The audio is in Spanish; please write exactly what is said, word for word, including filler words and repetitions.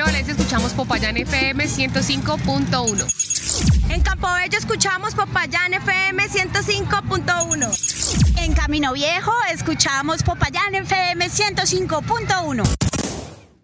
Valencia escuchamos Popayán F M ciento cinco punto uno. En Campobello escuchamos Popayán F M ciento cinco punto uno. En Camino Viejo escuchamos Popayán F M ciento cinco punto uno.